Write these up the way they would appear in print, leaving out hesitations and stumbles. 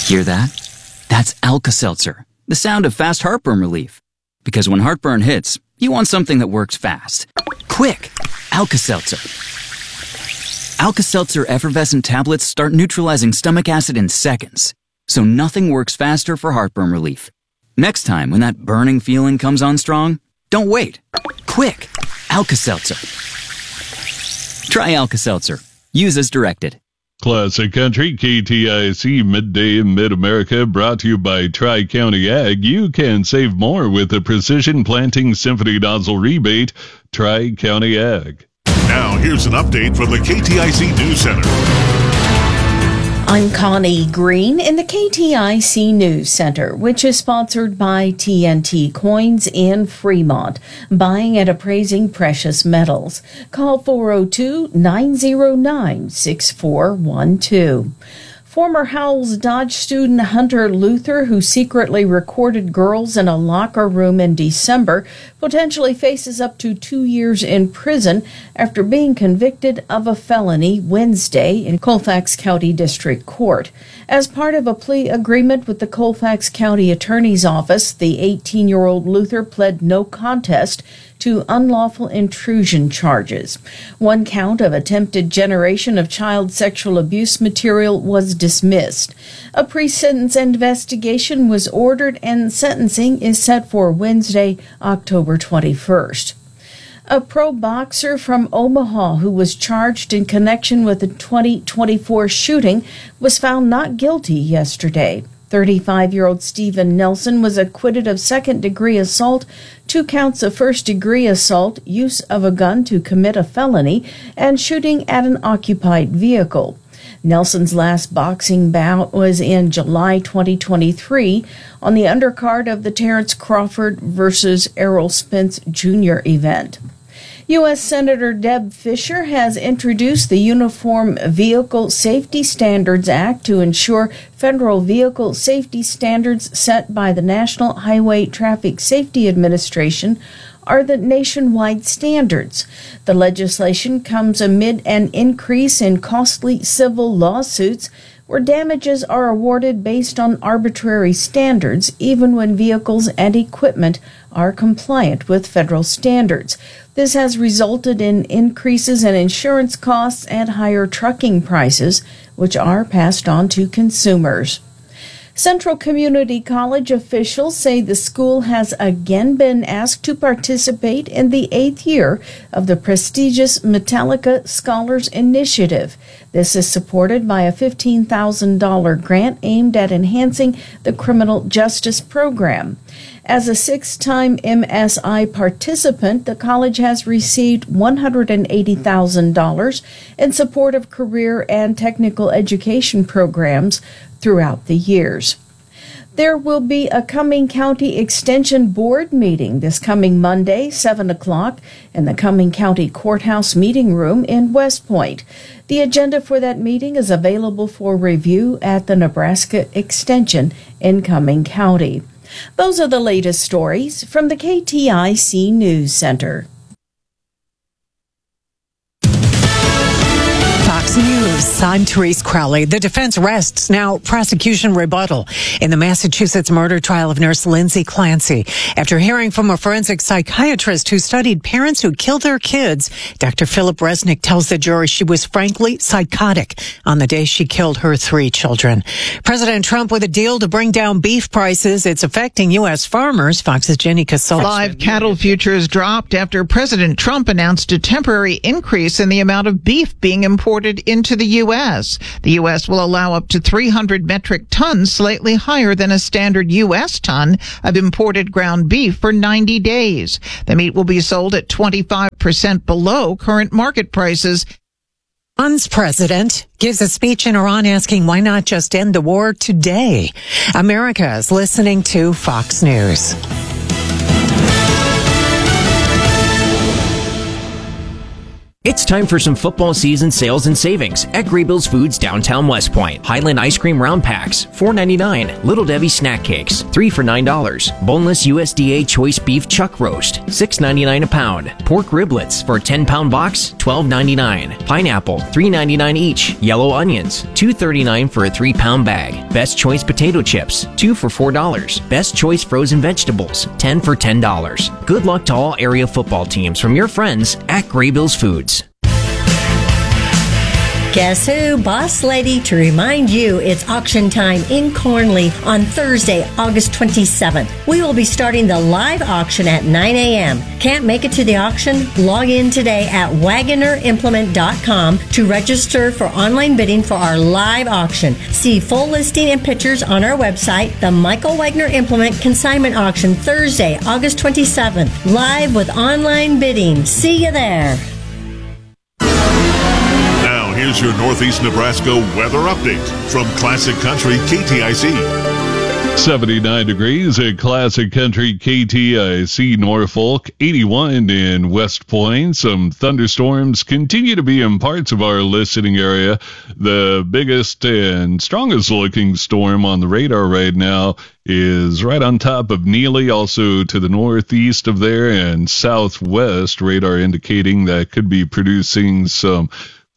Hear that? That's Alka-Seltzer, the sound of fast heartburn relief. Because when heartburn hits, you want something that works fast. Quick! Alka-Seltzer. Alka-Seltzer effervescent tablets start neutralizing stomach acid in seconds, so nothing works faster for heartburn relief. Next time when that burning feeling comes on strong, don't wait. Quick! Alka-Seltzer. Try Alka-Seltzer. Use as directed. Classic Country, KTIC Midday in Mid-America, brought to you by Tri-County Ag. You can save more with the Precision Planting Symphony Nozzle Rebate. Tri-County Ag. Now, here's an update from the KTIC News Center. I'm Connie Green in the KTIC News Center, which is sponsored by TNT Coins in Fremont, buying and appraising precious metals. Call 402-909-6412. Former Howells Dodge student Hunter Luther, who secretly recorded girls in a locker room in December, potentially faces up to 2 years in prison after being convicted of a felony Wednesday in Colfax County District Court. As part of a plea agreement with the Colfax County Attorney's Office, the 18-year-old Luther pled no contest to unlawful intrusion charges. One count of attempted generation of child sexual abuse material was dismissed. A pre-sentence investigation was ordered and sentencing is set for Wednesday, October 21st. A pro boxer from Omaha who was charged in connection with the 2024 shooting was found not guilty yesterday. 35-year-old Stephen Nelson was acquitted of second-degree assault, 2 counts of first-degree assault, use of a gun to commit a felony, and shooting at an occupied vehicle. Nelson's last boxing bout was in July 2023 on the undercard of the Terrence Crawford versus Errol Spence Jr. event. U.S. Senator Deb Fischer has introduced the Uniform Vehicle Safety Standards Act to ensure federal vehicle safety standards set by the National Highway Traffic Safety Administration are the nationwide standards. The legislation comes amid an increase in costly civil lawsuits where damages are awarded based on arbitrary standards, even when vehicles and equipment are compliant with federal standards. This has resulted in increases in insurance costs and higher trucking prices, which are passed on to consumers. Central Community College officials say the school has again been asked to participate in the 8th year of the prestigious Metallica Scholars Initiative. This is supported by a $15,000 grant aimed at enhancing the criminal justice program. As a 6-time MSI participant, the college has received $180,000 in support of career and technical education programs throughout the years. There will be a Cumming County Extension Board meeting this coming Monday, 7 o'clock, in the Cumming County Courthouse Meeting Room in West Point. The agenda for that meeting is available for review at the Nebraska Extension in Cumming County. Those are the latest stories from the KTIC News Center. Fox News. I'm Therese Crowley. The defense rests now prosecution rebuttal in the Massachusetts murder trial of nurse Lindsay Clancy. After hearing from a forensic psychiatrist who studied parents who killed their kids, Dr. Philip Resnick tells the jury she was frankly psychotic on the day she killed her 3 children. President Trump with a deal to bring down beef prices. It's affecting U.S. farmers. Fox's Jenny Casola. Live cattle futures dropped after President Trump announced a temporary increase in the amount of beef being imported into the U.S. The U.S. will allow up to 300 metric tons, slightly higher than a standard U.S. ton of imported ground beef for 90 days. The meat will be sold at 25% below current market prices. Iran's president gives a speech in Iran asking why not just end the war today. America is listening to Fox News. It's time for some football season sales and savings at Graybills Foods downtown West Point. Highland ice cream round packs, $4.99. Little Debbie snack cakes, 3 for $9. Boneless USDA choice beef chuck roast, $6.99 a pound. Pork riblets for a 10-pound box, $12.99. Pineapple, $3.99 each. Yellow onions, $2.39 for a 3-pound bag. Best Choice Potato Chips, 2 for $4. Best Choice Frozen Vegetables, 10 for $10. Good luck to all area football teams from your friends at Graybills Foods. Guess who? Boss Lady to remind you it's auction time in Cornley on Thursday, August 27th. We will be starting the live auction at 9 a.m. Can't make it to the auction? Log in today at WaggonerImplement.com to register for online bidding for our live auction. See full listing and pictures on our website. The Michael Wagner Implement Consignment Auction Thursday, August 27th. Live with online bidding. See you there. Here's your Northeast Nebraska weather update from Classic Country KTIC. 79 degrees at Classic Country KTIC Norfolk, 81 in West Point. Some thunderstorms continue to be in parts of our listening area. The biggest and strongest looking storm on the radar right now is right on top of Neely, also to the northeast of there and southwest. Radar indicating that could be producing some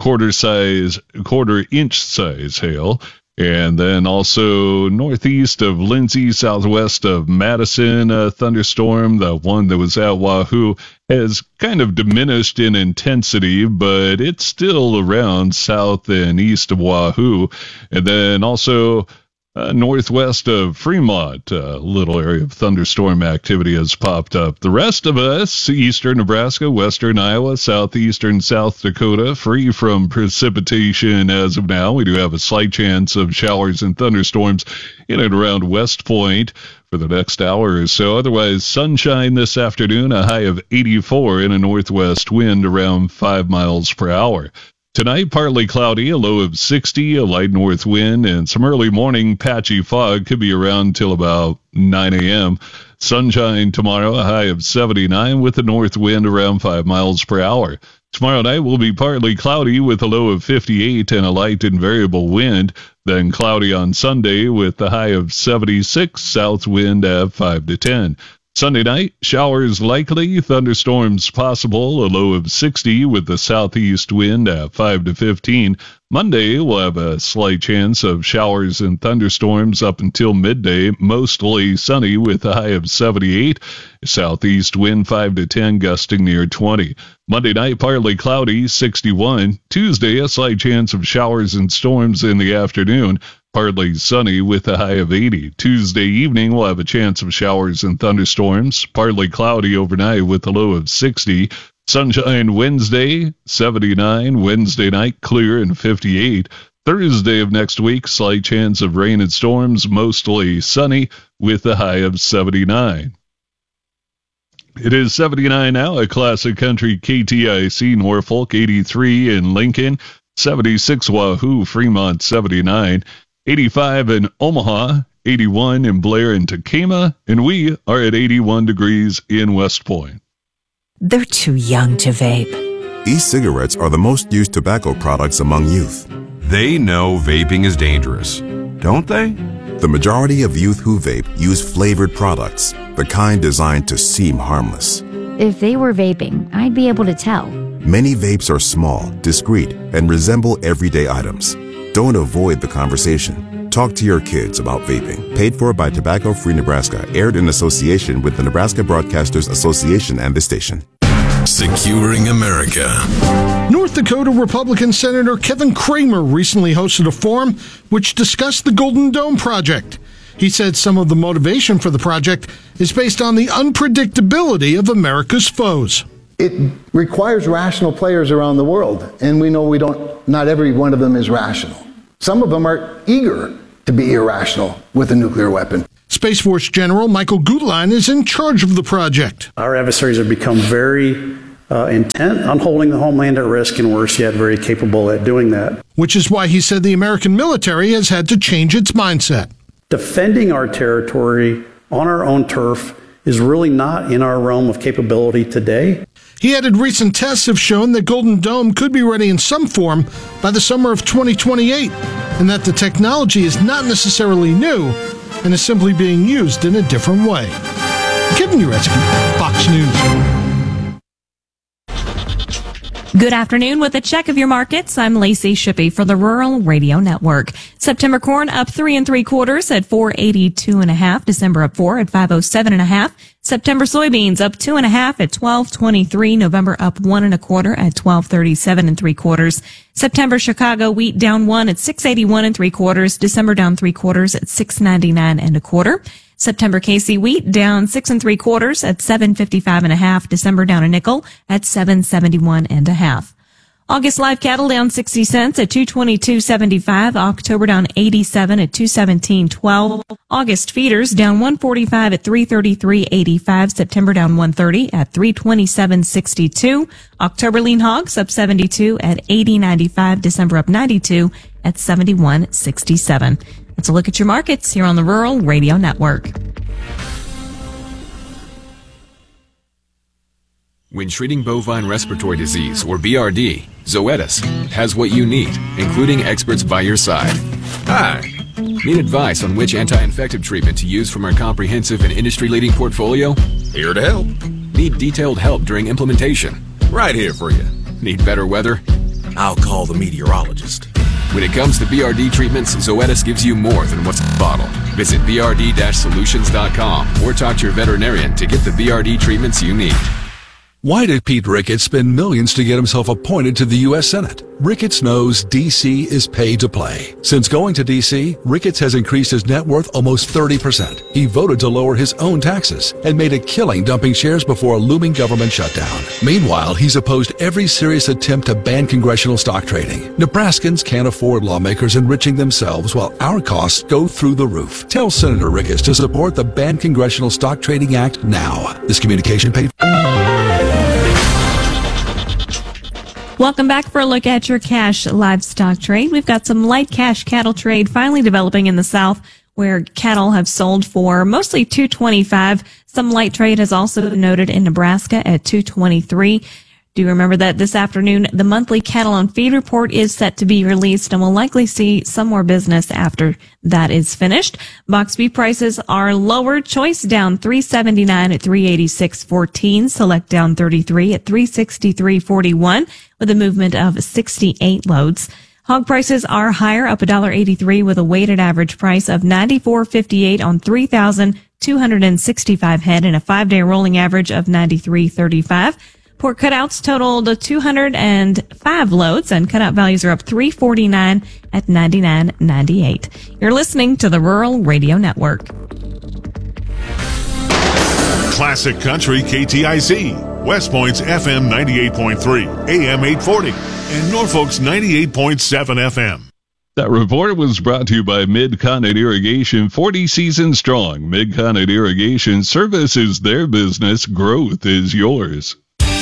quarter-inch size hail. And then also northeast of Lindsay, southwest of Madison, a thunderstorm. The one that was at Wahoo has kind of diminished in intensity, but it's still around south and east of Wahoo. And then also northwest of Fremont, a little area of thunderstorm activity has popped up. The rest of us, eastern Nebraska, western Iowa, southeastern South Dakota, free from precipitation as of now. We do have a slight chance of showers and thunderstorms in and around West Point for the next hour or so. Otherwise, sunshine this afternoon, a high of 84 and a northwest wind around 5 miles per hour. Tonight, partly cloudy, a low of 60, a light north wind, and some early morning patchy fog could be around till about 9 a.m. Sunshine tomorrow, a high of 79 with a north wind around 5 miles per hour. Tomorrow night will be partly cloudy with a low of 58 and a light and variable wind. Then cloudy on Sunday with a high of 76, south wind at 5 to 10. Sunday night, showers likely, thunderstorms possible, a low of 60 with the southeast wind at 5 to 15. Monday, we'll have a slight chance of showers and thunderstorms up until midday, mostly sunny with a high of 78. Southeast wind 5 to 10, gusting near 20. Monday night, partly cloudy, 61. Tuesday, a slight chance of showers and storms in the afternoon. Partly sunny with a high of 80. Tuesday evening, we'll have a chance of showers and thunderstorms. Partly cloudy overnight with a low of 60. Sunshine Wednesday, 79. Wednesday night, clear and 58. Thursday of next week, slight chance of rain and storms, mostly sunny with a high of 79. It is 79 now at Classic Country KTIC Norfolk, 83 in Lincoln, 76 Wahoo, Fremont, 79. 85 in Omaha, 81 in Blair and Takema, and we are at 81 degrees in West Point. They're too young to vape. E-cigarettes are the most used tobacco products among youth. They know vaping is dangerous, don't they? The majority of youth who vape use flavored products, the kind designed to seem harmless. If they were vaping, I'd be able to tell. Many vapes are small, discreet, and resemble everyday items. Don't avoid the conversation. Talk to your kids about vaping. Paid for by Tobacco Free Nebraska. Aired in association with the Nebraska Broadcasters Association and the station. Securing America. North Dakota Republican Senator Kevin Cramer recently hosted a forum which discussed the Golden Dome project. He said some of the motivation for the project is based on the unpredictability of America's foes. It requires rational players around the world, and we know not every one of them is rational. Some of them are eager to be irrational with a nuclear weapon. Space Force General Michael Gutlein is in charge of the project. Our adversaries have become very intent on holding the homeland at risk, and worse yet, very capable at doing that. Which is why he said the American military has had to change its mindset. Defending our territory on our own turf is really not in our realm of capability today. He added recent tests have shown that Golden Dome could be ready in some form by the summer of 2028, and that the technology is not necessarily new and is simply being used in a different way. Kevin Uretsky, Fox News. Good afternoon. With a check of your markets, I'm Lacey Shippey for the Rural Radio Network. September corn up 3 3/4 at 482.5. December up 4 at 507.5. September soybeans up 2.5 at 12.23. November up 1 1/4 at 12.37 3/4. September Chicago wheat down 1 at 681 3/4. December down 3/4 at 699 1/4. September KC wheat down 6 3/4 at 755.5. December down a nickel at 771 1/2. August live cattle down 60 cents at 222.75. October down 87 at 217.12. August feeders down 145 at 333.85. September down 130 at 327.62. October lean hogs up 72 at 80.95. December up 92 at 71.67. Let's look at your markets here on the Rural Radio Network. When treating bovine respiratory disease, or BRD, Zoetis has what you need, including experts by your side. Hi! Need advice on which anti-infective treatment to use from our comprehensive and industry-leading portfolio? Here to help. Need detailed help during implementation? Right here for you. Need better weather? I'll call the meteorologist. When it comes to BRD treatments, Zoetis gives you more than what's in the bottle. Visit brd-solutions.com or talk to your veterinarian to get the BRD treatments you need. Why did Pete Ricketts spend millions to get himself appointed to the U.S. Senate? Ricketts knows D.C. is paid to play. Since going to D.C., Ricketts has increased his net worth almost 30%. He voted to lower his own taxes and made a killing dumping shares before a looming government shutdown. Meanwhile, he's opposed every serious attempt to ban congressional stock trading. Nebraskans can't afford lawmakers enriching themselves while our costs go through the roof. Tell Senator Ricketts to support the Ban Congressional Stock Trading Act now. This communication paid. Welcome back for a look at your cash livestock trade. We've got some light cash cattle trade finally developing in the South, where cattle have sold for mostly $225. Some light trade has also been noted in Nebraska at $223. Do remember that this afternoon, the monthly cattle on feed report is set to be released, and we'll likely see some more business after that is finished. Box beef prices are lower. Choice down $3.79 at $386.14. Select down $33 at $363.41 with a movement of 68 loads. Hog prices are higher, up $1.83 with a weighted average price of $94.58 on 3,265 head and a 5-day rolling average of $93.35. Pork cutouts totaled 205 loads, and cutout values are up $3.49 at $99.98. You're listening to the Rural Radio Network. Classic Country KTIC, West Point's FM 98.3, AM 840, and Norfolk's 98.7 FM. That report was brought to you by Mid-Continent Irrigation, 40 seasons strong. Mid-Continent Irrigation, service is their business, growth is yours.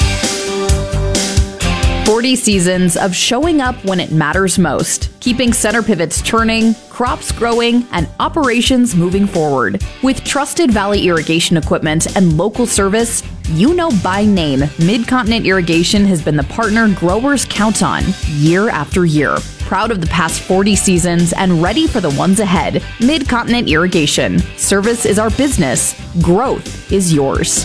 40 seasons of showing up when it matters most, keeping center pivots turning, crops growing, and operations moving forward. With trusted Valley irrigation equipment and local service, you know by name, Mid-Continent Irrigation has been the partner growers count on year after year. Proud of the past 40 seasons and ready for the ones ahead. Mid-Continent Irrigation. Service is our business. Growth is yours.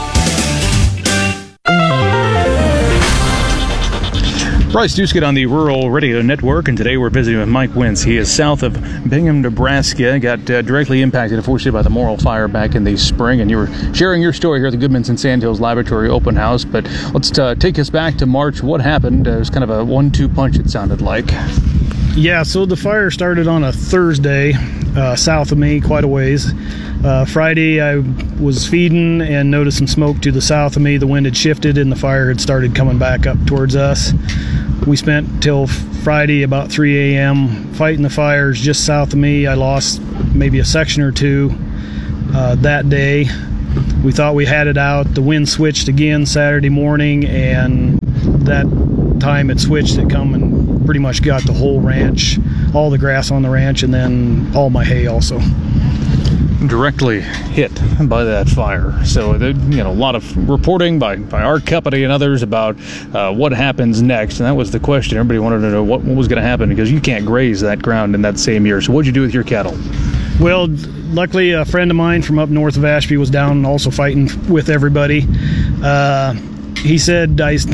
Bryce Duskett on the Rural Radio Network, and today we're visiting with Mike Wentz. He is south of Bingham, Nebraska, got directly impacted, unfortunately, by the Morrill fire back in the spring, and you were sharing your story here at the Goodman's and Sandhills Laboratory Open House, but let's take us back to March. What happened? It was kind of a 1-2 punch, it sounded like. Yeah, so the fire started on a Thursday south of me, quite a ways. Friday, I was feeding and noticed some smoke to the south of me. The wind had shifted and the fire had started coming back up towards us. We spent till Friday about 3 a.m. fighting the fires just south of me. I lost maybe a section or two that day. We thought we had it out. The wind switched again Saturday morning, and that time it switched, it come and pretty much got the whole ranch, all the grass on the ranch, and then all my hay also. Directly hit by that fire. So, a lot of reporting by our company and others about what happens next. And that was the question. Everybody wanted to know what was going to happen, because you can't graze that ground in that same year. So what'd you do with your cattle? Well, luckily a friend of mine from up north of Ashby was down also fighting with everybody. He said,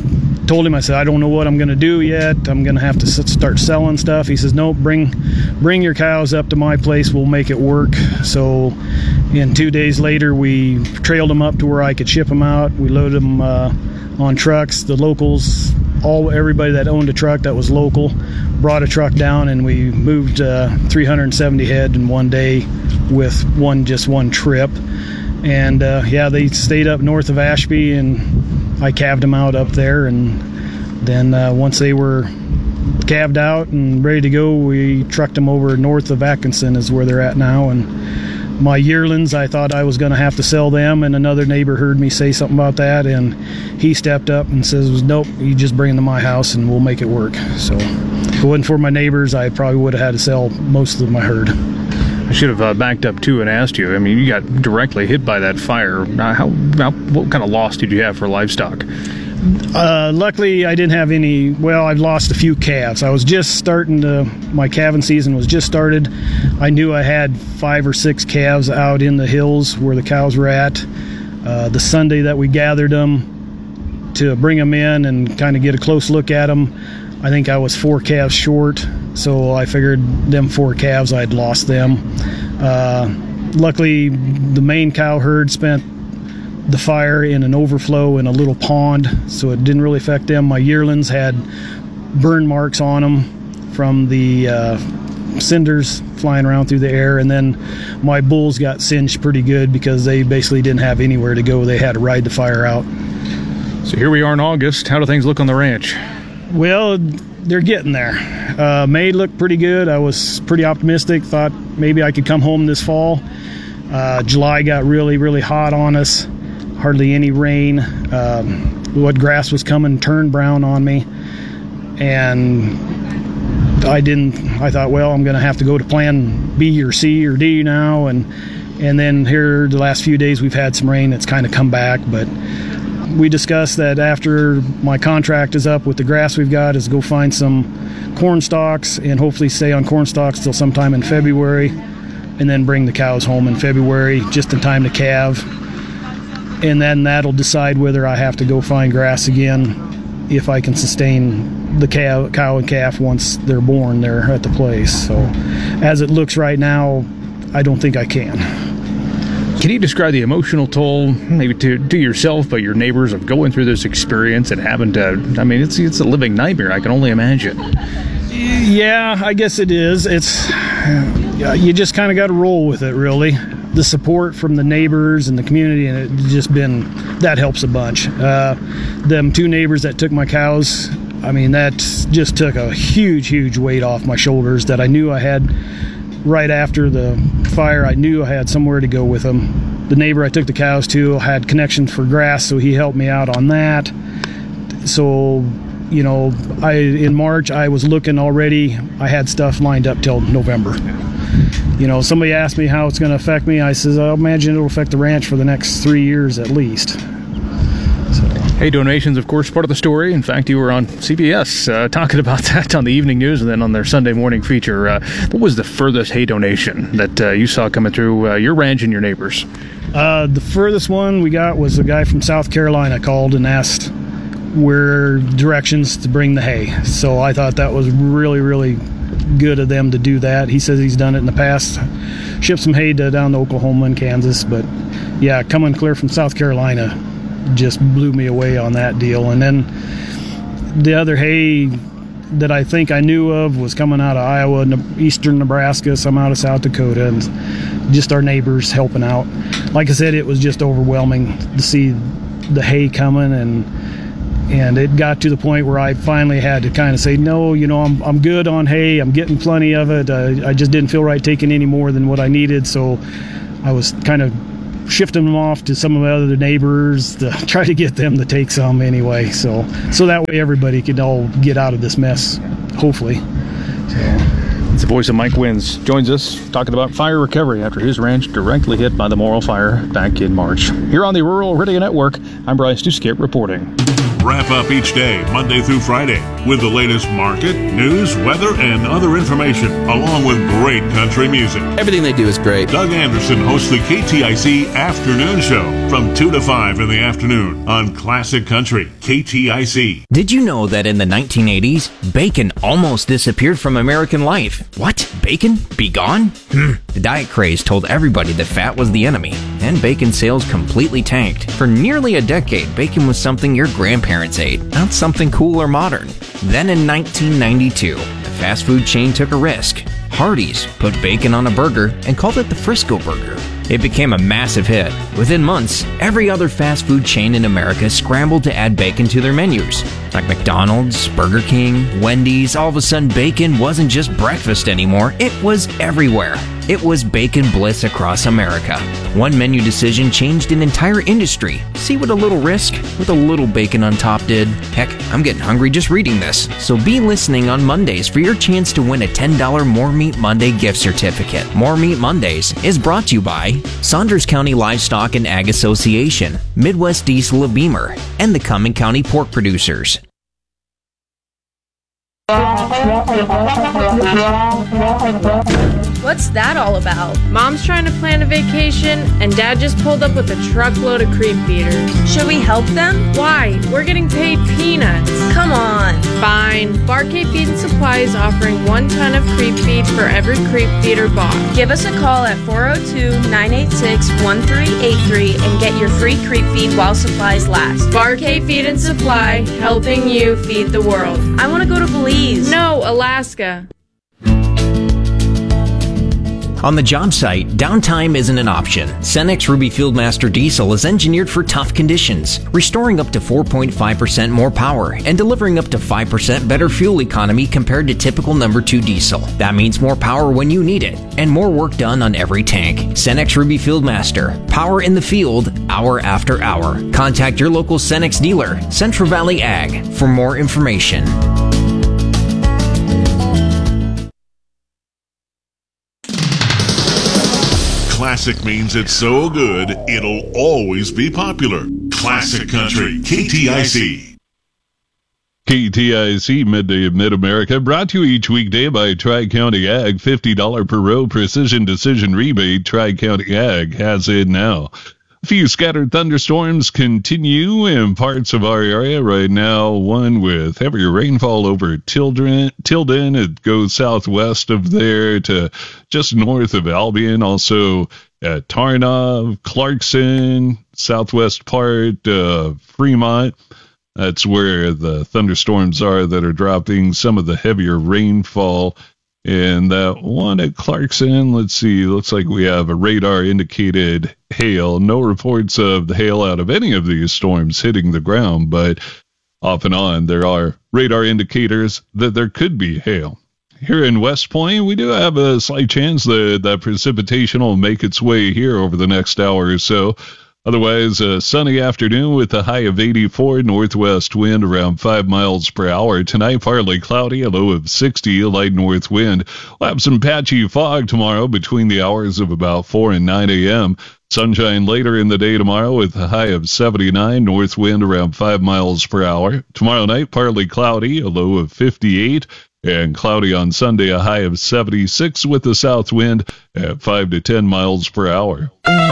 told him, I said, I don't know what I'm going to do yet. I'm going to have to start selling stuff. He says, no, bring your cows up to my place. We'll make it work. So, 2 days later, we trailed them up to where I could ship them out. We loaded them on trucks. The locals, everybody that owned a truck that was local, brought a truck down, and we moved 370 head in one day with just one trip. And they stayed up north of Ashby, and I calved them out up there. And then once they were calved out and ready to go, we trucked them over north of Atkinson is where they're at now. And my yearlings, I thought I was going to have to sell them, and another neighbor heard me say something about that, and he stepped up and says, nope, you just bring them to my house and we'll make it work. So if it wasn't for my neighbors, I probably would have had to sell most of my herd. I should have backed up too and asked you. I mean, you got directly hit by that fire. What kind of loss did you have for livestock? Luckily, I didn't have any. Well, I've lost a few calves. I was just my calving season was just started. I knew I had 5 or 6 calves out in the hills where the cows were at. The Sunday that we gathered them to bring them in and kind of get a close look at them, I think I was 4 calves short. So I figured them 4 calves, I'd lost them. Luckily, the main cow herd spent the fire in an overflow in a little pond, so it didn't really affect them. My yearlings had burn marks on them from the cinders flying around through the air, and then my bulls got singed pretty good because they basically didn't have anywhere to go. They had to ride the fire out. So here we are in August. How do things look on the ranch? Well, they're getting there. May looked pretty good. I was pretty optimistic, thought maybe I could come home this fall. July got really, really hot on us. Hardly any rain. What grass was coming turned brown on me. And I thought, well, I'm going to have to go to plan B or C or D now. And then here the last few days we've had some rain. It's kind of come back, but we discussed that after my contract is up with the grass we've got is go find some corn stalks and hopefully stay on corn stalks till sometime in February, and then bring the cows home in February just in time to calve. And then that'll decide whether I have to go find grass again, if I can sustain the cow and calf once they're born there at the place. So as it looks right now, I don't think I can. Can you describe the emotional toll, maybe to yourself, but your neighbors, of going through this experience and having to, I mean, it's a living nightmare, I can only imagine. Yeah, I guess it is. You just kind of got to roll with it, really. The support from the neighbors and the community, and that helps a bunch. Them 2 neighbors that took my cows, I mean, that just took a huge, huge weight off my shoulders that I knew I had. Right after the fire, I knew I had somewhere to go with them. The neighbor I took the cows to had connections for grass, so he helped me out on that. So, in March, I was looking already. I had stuff lined up till November. Somebody asked me how it's going to affect me. I says, I imagine it'll affect the ranch for the next 3 years at least. Hay donations, of course, part of the story. In fact, you were on CBS talking about that on the evening news and then on their Sunday morning feature. What was the furthest hay donation that you saw coming through your ranch and your neighbors? The furthest one we got was a guy from South Carolina called and asked where directions to bring the hay. So I thought that was really, really good of them to do that. He says he's done it in the past. Shipped some hay down to Oklahoma and Kansas. But, yeah, coming clear from South Carolina just blew me away on that deal. And then the other hay that I think I knew of was coming out of Iowa, eastern Nebraska, some out of South Dakota, and just our neighbors helping out. Like I said, it was just overwhelming to see the hay coming, and it got to the point where I finally had to kind of say, no, I'm good on hay. I'm getting plenty of it. I just didn't feel right taking any more than what I needed, so I was kind of shifting them off to some of the other neighbors to try to get them to take some anyway. So that way everybody could all get out of this mess, hopefully. It's the voice of Mike Wins. Joins us talking about fire recovery after his ranch directly hit by the Morrill Fire back in March. Here on the Rural Radio Network, I'm Bryce Duskett reporting. Wrap up each day, Monday through Friday, with the latest market, news, weather, and other information, along with great country music. Everything they do is great. Doug Anderson hosts the KTIC Afternoon Show from 2 to 5 in the afternoon on Classic Country, KTIC. Did you know that in the 1980s, bacon almost disappeared from American life? What? Bacon? Be gone? The diet craze told everybody that fat was the enemy, and bacon sales completely tanked. For nearly a decade, bacon was something your grandparents ate, not something cool or modern. Then in 1992, the fast food chain took a risk. Hardee's put bacon on a burger and called it the Frisco Burger. It became a massive hit. Within months, every other fast food chain in America scrambled to add bacon to their menus. Like McDonald's, Burger King, Wendy's, all of a sudden bacon wasn't just breakfast anymore, it was everywhere. It was bacon bliss across America. One menu decision changed an entire industry. See what a little risk with a little bacon on top did? Heck, I'm getting hungry just reading this. So be listening on Mondays for your chance to win a $10 More Meat Monday gift certificate. More Meat Mondays is brought to you by Saunders County Livestock and Ag Association, Midwest Diesel of Beamer, and the Cumming County Pork Producers. What's that all about? Mom's trying to plan a vacation, and Dad just pulled up with a truckload of creep feeders. Should we help them? Why? We're getting paid peanuts. Come on. Fine. Bar-K Feed and Supply is offering 1 ton of creep feed for every creep feeder bought. Give us a call at 402-986-1383 and get your free creep feed while supplies last. Bar-K Feed and Supply, helping you feed the world. I want to go to Belize. No, Alaska. On the job site, downtime isn't an option. Cenex Ruby Fieldmaster Diesel is engineered for tough conditions, restoring up to 4.5% more power and delivering up to 5% better fuel economy compared to typical number 2 diesel. That means more power when you need it, and more work done on every tank. Cenex Ruby Fieldmaster, power in the field, hour after hour. Contact your local Cenex dealer, Central Valley Ag, for more information. Classic means it's so good, it'll always be popular. Classic Country, KTIC. KTIC Midday of Mid-America, brought to you each weekday by Tri-County Ag. $50 per row precision decision rebate. Tri-County Ag has it now. A few scattered thunderstorms continue in parts of our area right now. One with heavier rainfall over Tilden. It goes southwest of there to just north of Albion. Also at Tarnov, Clarkson, southwest part of Fremont. That's where the thunderstorms are that are dropping some of the heavier rainfall. And that one at Clarkson, let's see, looks like we have a radar-indicated hail. No reports of the hail out of any of these storms hitting the ground, but off and on there are radar indicators that there could be hail. Here in West Point, we do have a slight chance that precipitation will make its way here over the next hour or so. Otherwise, a sunny afternoon with a high of 84, northwest wind around 5 miles per hour. Tonight, partly cloudy, a low of 60, a light north wind. We'll have some patchy fog tomorrow between the hours of about 4 and 9 a.m. Sunshine later in the day tomorrow with a high of 79, north wind around 5 miles per hour. Tomorrow night, partly cloudy, a low of 58, and cloudy on Sunday, a high of 76 with the south wind at 5 to 10 miles per hour.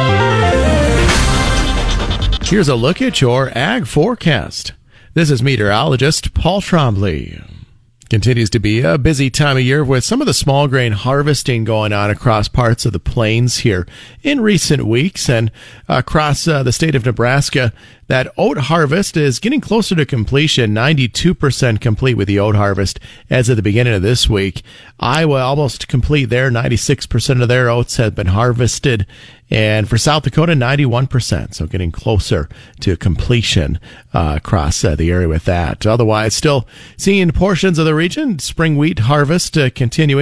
Here's a look at your ag forecast. This is meteorologist Paul Trombley. Continues to be a busy time of year with some of the small grain harvesting going on across parts of the plains here in recent weeks and across the state of Nebraska. That oat harvest is getting closer to completion, 92% complete with the oat harvest as of the beginning of this week. Iowa almost complete there, 96% of their oats have been harvested. And for South Dakota, 91%, so getting closer to completion across the area with that. Otherwise, still seeing portions of the region, spring wheat harvest continuing.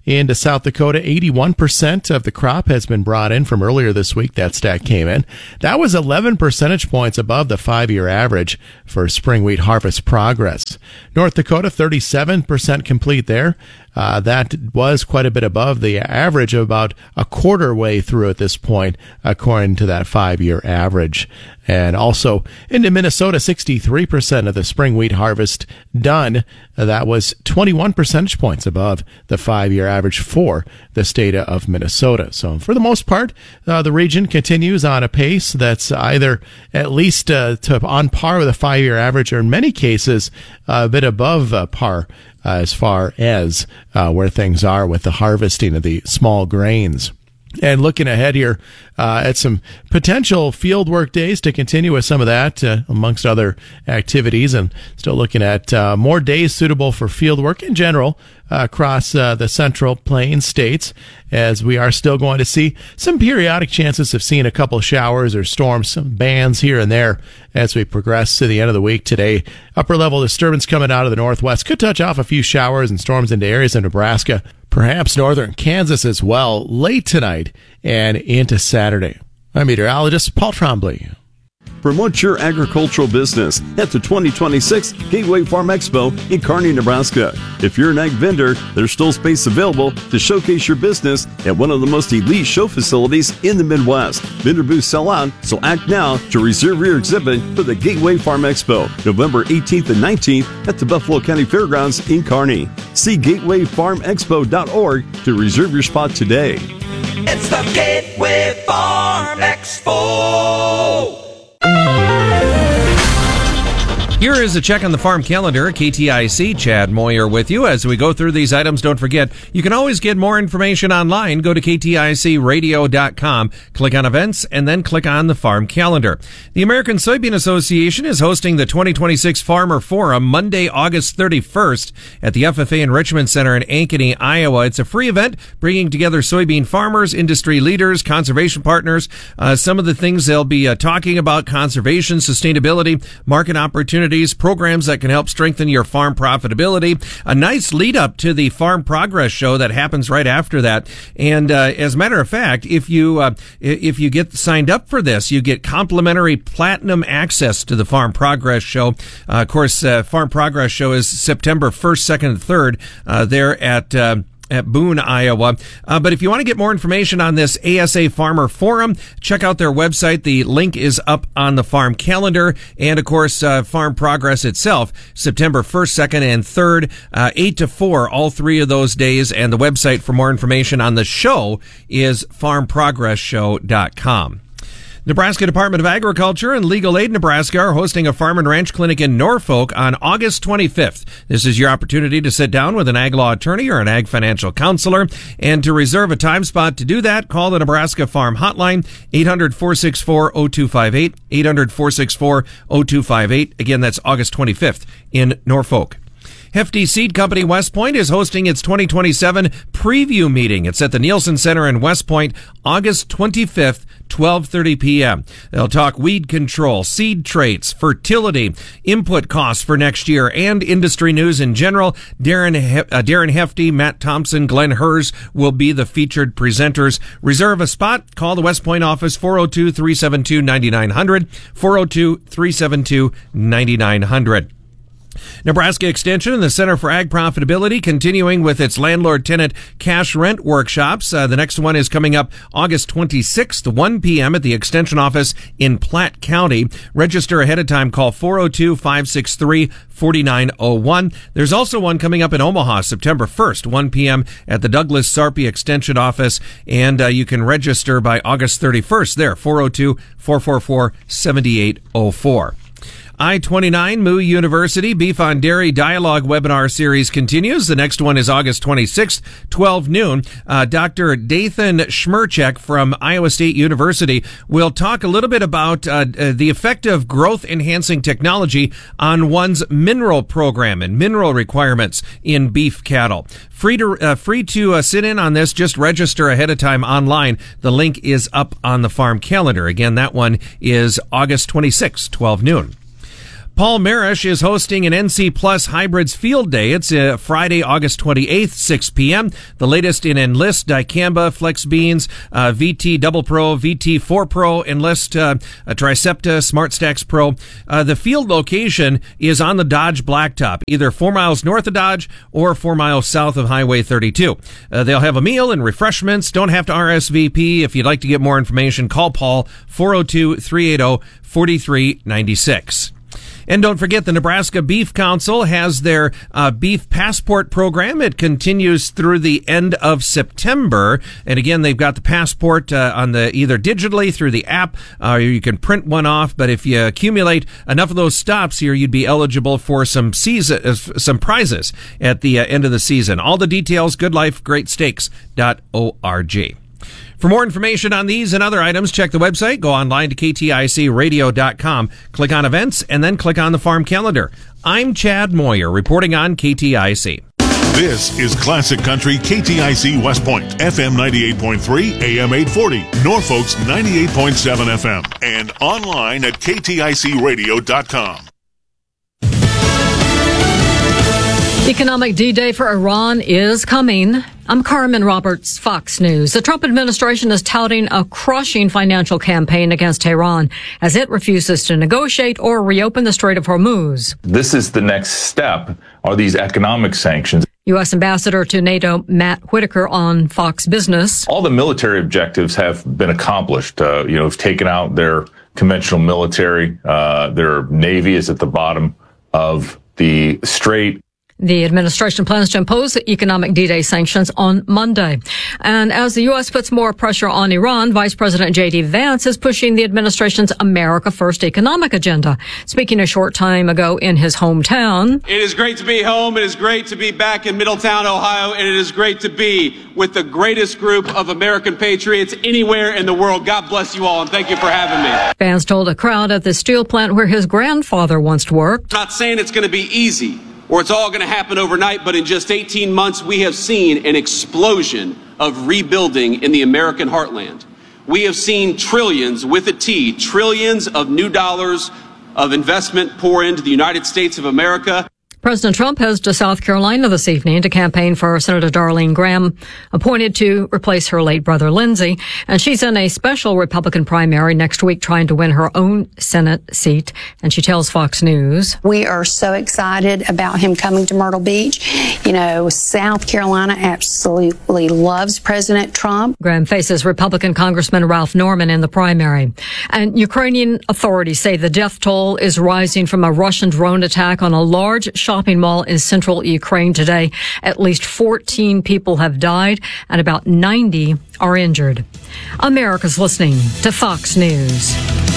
into South Dakota. 81% of the crop has been brought in from earlier this week. That stat came in. That was 11 percentage points above the 5-year average for spring wheat harvest progress. North Dakota, 37% complete there. That was quite a bit above the average of about a quarter way through at this point, according to that 5-year average. And also into Minnesota, 63% of the spring wheat harvest done. That was 21 percentage points above the 5-year average for the state of Minnesota. So for the most part, the region continues on a pace that's either at least on par with the 5-year average, or in many cases a bit above par as far as where things are with the harvesting of the small grains. And looking ahead here at some potential field work days to continue with some of that amongst other activities, and still looking at more days suitable for field work in general across the Central Plains states, as we are still going to see some periodic chances of seeing a couple showers or storms, some bands here and there as we progress to the end of the week today. Upper level disturbance coming out of the northwest could touch off a few showers and storms into areas of Nebraska, perhaps northern Kansas as well, late tonight and into Saturday. I'm meteorologist Paul Trombley. Promote your agricultural business at the 2026 Gateway Farm Expo in Kearney, Nebraska. If you're an ag vendor, there's still space available to showcase your business at one of the most elite show facilities in the Midwest. Vendor booths sell out, so act now to reserve your exhibit for the Gateway Farm Expo, November 18th and 19th at the Buffalo County Fairgrounds in Kearney. See gatewayfarmexpo.org to reserve your spot today. It's the Gateway Farm Expo. Here is a check on the farm calendar. KTIC, Chad Moyer with you. As we go through these items, don't forget, you can always get more information online. Go to kticradio.com, click on events, and then click on the farm calendar. The American Soybean Association is hosting the 2026 Farmer Forum Monday, August 31st at the FFA Enrichment Center in Ankeny, Iowa. It's a free event bringing together soybean farmers, industry leaders, conservation partners. Some of the things they'll be talking about: conservation, sustainability, market opportunities, programs that can help strengthen your farm profitability. A nice lead up to the Farm Progress Show that happens right after that. And as a matter of fact, if you get signed up for this, you get complimentary platinum access to the Farm Progress Show. Of course, Farm Progress Show is September 1st, 2nd, and 3rd there at Boone, Iowa. But if you want to get more information on this ASA Farmer Forum, check out their website. The link is up on the farm calendar. And of course, Farm Progress itself, September 1st, 2nd, and 3rd, 8 to 4, all 3 of those days. And the website for more information on the show is farmprogressshow.com. Nebraska Department of Agriculture and Legal Aid Nebraska are hosting a farm and ranch clinic in Norfolk on August 25th. This is your opportunity to sit down with an ag law attorney or an ag financial counselor. And to reserve a time spot to do that, call the Nebraska Farm Hotline, 800-464-0258, 800-464-0258. Again, that's August 25th in Norfolk. Hefty Seed Company West Point is hosting its 2027 preview meeting. It's at the Nielsen Center in West Point, August 25th, 12:30 p.m. They'll talk weed control, seed traits, fertility, input costs for next year, and industry news in general. Darren Hefty, Matt Thompson, Glenn Hers will be the featured presenters. Reserve a spot. Call the West Point office, 402-372-9900, 402-372-9900. Nebraska Extension and the Center for Ag Profitability continuing with its landlord-tenant cash rent workshops. The next one is coming up August 26th, 1 p.m. at the Extension office in Platte County. Register ahead of time. Call 402-563-4901. There's also one coming up in Omaha, September 1st, 1 p.m. at the Douglas Sarpy Extension office. And you can register by August 31st there, 402-444-7804. I-29 Moo University Beef on Dairy Dialogue webinar series continues. The next one is August 26th, 12 noon. Dr. Dathan Schmerchek from Iowa State University will talk a little bit about the effect of growth-enhancing technology on one's mineral program and mineral requirements in beef cattle. Free to sit in on this. Just register ahead of time online. The link is up on the farm calendar. Again, that one is August 26th, 12 noon. Paul Marish is hosting an NC Plus Hybrids Field Day. It's Friday, August 28th, 6 p.m. The latest in Enlist, dicamba, Flex Beans, VT Double Pro, VT 4 Pro, Enlist, Tricepta, SmartStax Pro. The field location is on the Dodge Blacktop, either 4 miles north of Dodge or 4 miles south of Highway 32. They'll have a meal and refreshments. Don't have to RSVP. If you'd like to get more information, call Paul, 402-380-4396. And don't forget, the Nebraska Beef Council has their Beef Passport program. It continues through the end of September. And again, they've got the passport on the either digitally through the app, or you can print one off. But if you accumulate enough of those stops here, you'd be eligible for some prizes at the end of the season. All the details, goodlifegreatsteaks.org. For more information on these and other items, check the website, go online to kticradio.com, click on events, and then click on the farm calendar. I'm Chad Moyer, reporting on KTIC. This is Classic Country KTIC West Point, FM 98.3, AM 840, Norfolk's 98.7 FM, and online at kticradio.com. Economic D-Day for Iran is coming. I'm Carmen Roberts, Fox News. The Trump administration is touting a crushing financial campaign against Tehran as it refuses to negotiate or reopen the Strait of Hormuz. This is the next step, are these economic sanctions. U.S. Ambassador to NATO Matt Whitaker on Fox Business. All the military objectives have been accomplished. Have taken out their conventional military. Their Navy is at the bottom of the strait. The administration plans to impose the economic D-Day sanctions on Monday. And as the U.S. puts more pressure on Iran, Vice President J.D. Vance is pushing the administration's America First economic agenda. Speaking a short time ago in his hometown. It is great to be home. It is great to be back in Middletown, Ohio. And it is great to be with the greatest group of American patriots anywhere in the world. God bless you all, and thank you for having me. Vance told a crowd at the steel plant where his grandfather once worked. I'm not saying it's going to be easy, or it's all going to happen overnight, but in just 18 months, we have seen an explosion of rebuilding in the American heartland. We have seen trillions, with a T, trillions of new dollars of investment pour into the United States of America. President Trump heads to South Carolina this evening to campaign for Senator Darlene Graham, appointed to replace her late brother Lindsey. And she's in a special Republican primary next week trying to win her own Senate seat. And she tells Fox News, "We are so excited about him coming to Myrtle Beach. South Carolina absolutely loves President Trump." Graham faces Republican Congressman Ralph Norman in the primary. And Ukrainian authorities say the death toll is rising from a Russian drone attack on a large shopping mall in central Ukraine today. At least 14 people have died and about 90 are injured. America's listening to Fox News.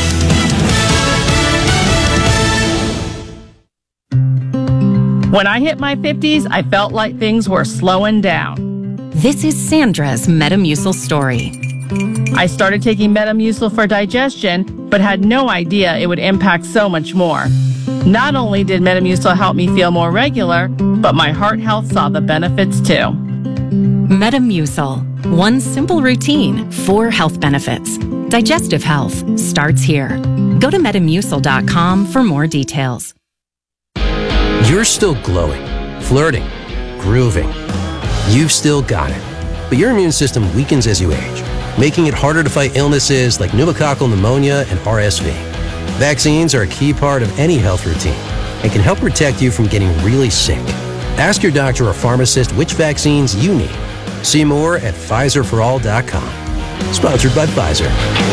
When I hit my 50s, I felt like things were slowing down. This is Sandra's Metamucil story. I started taking Metamucil for digestion, but had no idea it would impact so much more. Not only did Metamucil help me feel more regular, but my heart health saw the benefits too. Metamucil. One simple routine, 4 health benefits. Digestive health starts here. Go to Metamucil.com for more details. You're still glowing, flirting, grooving. You've still got it. But your immune system weakens as you age, making it harder to fight illnesses like pneumococcal pneumonia and RSV. Vaccines are a key part of any health routine and can help protect you from getting really sick. Ask your doctor or pharmacist which vaccines you need. See more at PfizerForAll.com. Sponsored by Pfizer.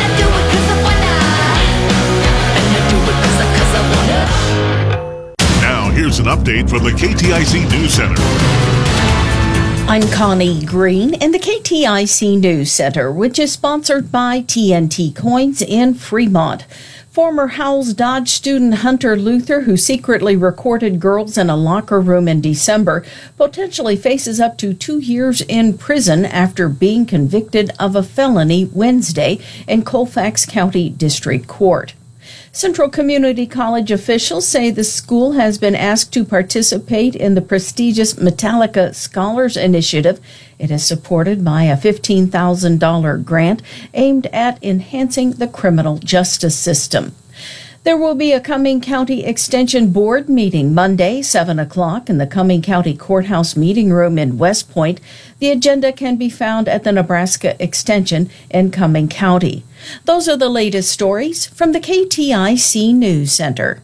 Now, here's an update from the KTIC News Center. I'm Connie Green in the KTIC News Center, which is sponsored by TNT Coins in Fremont. Former Howells Dodge student Hunter Luther, who secretly recorded girls in a locker room in December, potentially faces up to 2 years in prison after being convicted of a felony Wednesday in Colfax County District Court. Central Community College officials say the school has been asked to participate in the prestigious Metallica Scholars Initiative. It is supported by a $15,000 grant aimed at enhancing the criminal justice system. There will be a Cumming County Extension Board meeting Monday, 7 o'clock in the Cumming County Courthouse Meeting Room in West Point. The agenda can be found at the Nebraska Extension in Cumming County. Those are the latest stories from the KTIC News Center.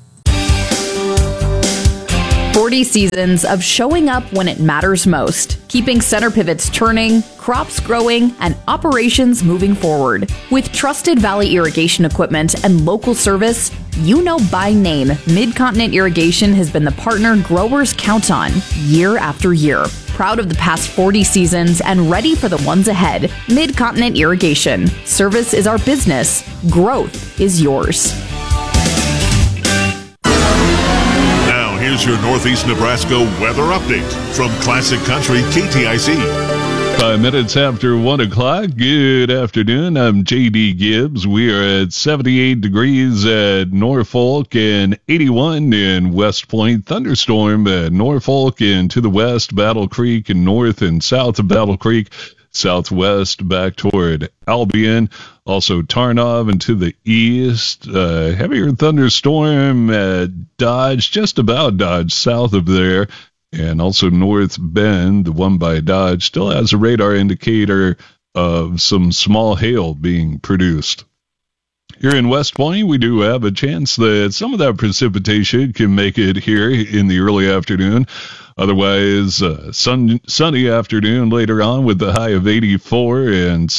40 seasons of showing up when it matters most, keeping center pivots turning, crops growing, and operations moving forward. With trusted Valley irrigation equipment and local service, you know by name, Mid-Continent Irrigation has been the partner growers count on year after year. Proud of the past 40 seasons and ready for the ones ahead. Mid-Continent Irrigation. Service is our business. Growth is yours. Here's your Northeast Nebraska weather update from Classic Country KTIC. 5 minutes after 1 o'clock. Good afternoon. I'm J.D. Gibbs. We are at 78 degrees at Norfolk and 81 in West Point. Thunderstorm at Norfolk and to the west, Battle Creek, and north and south of Battle Creek. Southwest back toward Albion, also Tarnov, and to the east, heavier thunderstorm at Dodge, just about Dodge, south of there, and also North Bend, the one by Dodge, still has a radar indicator of some small hail being produced. Here in West Point, we do have a chance that some of that precipitation can make it here in the early afternoon. Otherwise, sunny afternoon later on with the high of 84 and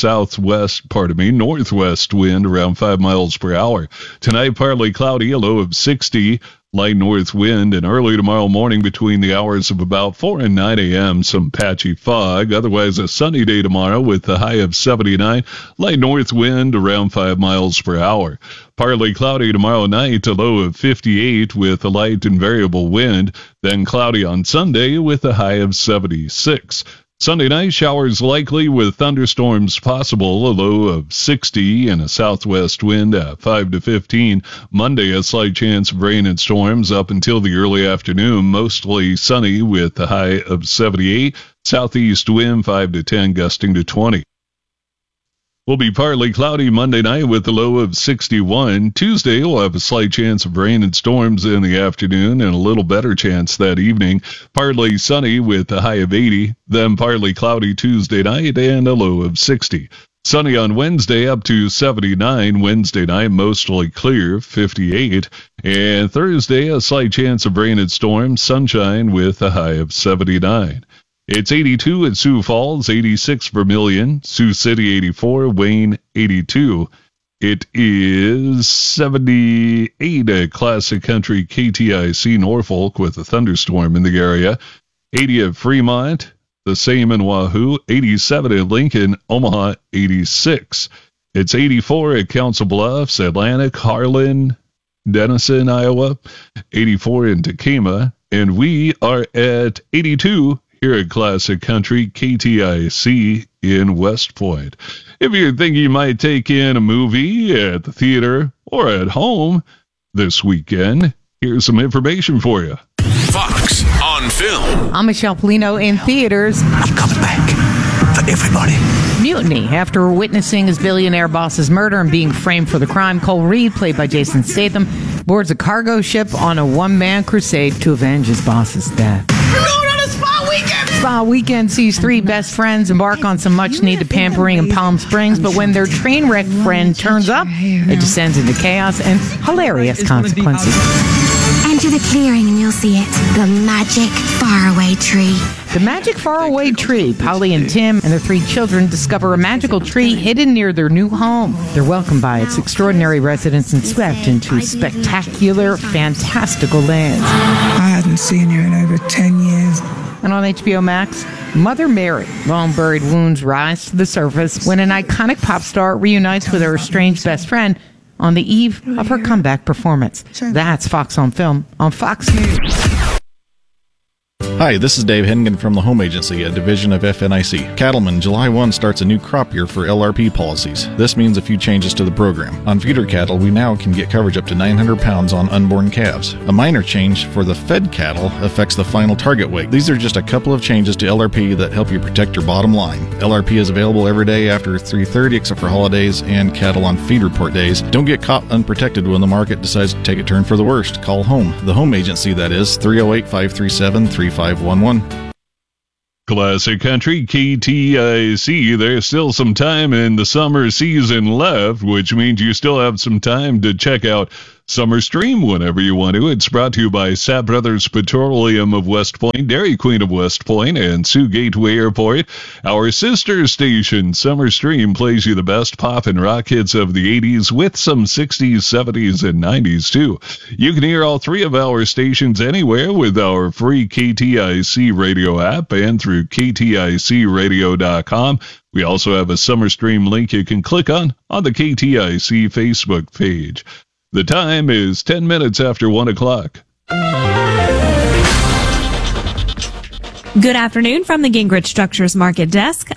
northwest wind around 5 miles per hour. Tonight, partly cloudy, a low of 60, light north wind, and early tomorrow morning between the hours of about 4 and 9 a.m., some patchy fog. Otherwise, a sunny day tomorrow with the high of 79, light north wind around 5 miles per hour. Partly cloudy tomorrow night, a low of 58 with a light and variable wind. Then cloudy on Sunday with a high of 76. Sunday night, showers likely with thunderstorms possible, a low of 60 and a southwest wind at 5 to 15. Monday, a slight chance of rain and storms up until the early afternoon, mostly sunny with a high of 78. Southeast wind 5 to 10, gusting to 20. Will be partly cloudy Monday night with a low of 61. Tuesday will have a slight chance of rain and storms in the afternoon and a little better chance that evening. Partly sunny with a high of 80. Then partly cloudy Tuesday night and a low of 60. Sunny on Wednesday up to 79. Wednesday night mostly clear, 58. And Thursday a slight chance of rain and storms, sunshine with a high of 79. It's 82 at Sioux Falls, 86 Vermilion, Sioux City 84, Wayne 82. It is 78 at Classic Country KTIC Norfolk with a thunderstorm in the area. 80 at Fremont, the same in Wahoo. 87 at Lincoln, Omaha 86. It's 84 at Council Bluffs, Atlantic, Harlan, Denison, Iowa. 84 in Tacoma. And we are at 82 here at Classic Country KTIC in West Point. If you're thinking you might take in a movie at the theater or at home this weekend, here's some information for you. Fox on Film. I'm Michelle Polino in theaters. I'm coming back for everybody. Mutiny. After witnessing his billionaire boss's murder and being framed for the crime, Cole Reed, played by Jason Statham, boards a cargo ship on a one-man crusade to avenge his boss's death. Spa Weekend sees three best friends embark on some much-needed pampering in Palm Springs, but when their train wreck friend turns up, it descends into chaos and hilarious consequences. Enter the clearing and you'll see it. The magic faraway tree. The magic faraway tree. Polly and Tim and their three children discover a magical tree hidden near their new home. They're welcomed by its extraordinary residents and swept into spectacular, fantastical lands. I hadn't seen you in over 10 years. And on HBO Max, Mother Mary. Long-buried wounds rise to the surface when an iconic pop star reunites with her estranged best friend on the eve of her comeback performance. That's Fox on Film on Fox News. Hi, this is Dave Hennigan from the Home Agency, a division of FNIC. Cattlemen, July 1 starts a new crop year for LRP policies. This means a few changes to the program. On feeder cattle, we now can get coverage up to 900 pounds on unborn calves. A minor change for the fed cattle affects the final target weight. These are just a couple of changes to LRP that help you protect your bottom line. LRP is available every day after 3:30 except for holidays and cattle on feed report days. Don't get caught unprotected when the market decides to take a turn for the worst. Call home. The Home Agency, that is, 308-537-3511. Classic Country KTIC. There's still some time in the summer season left, which means you still have some time to check out Summer Stream whenever you want to. It's brought to you by Sapp Brothers Petroleum of West Point, Dairy Queen of West Point, and Sioux Gateway Airport. Our sister station, Summer Stream, plays you the best pop and rock hits of the 80s with some 60s, 70s, and 90s, too. You can hear all three of our stations anywhere with our free KTIC radio app and through KTICradio.com. We also have a Summer Stream link you can click on the KTIC Facebook page. The time is 10 minutes after 1 o'clock. Good afternoon from the Gingrich Structures Market Desk.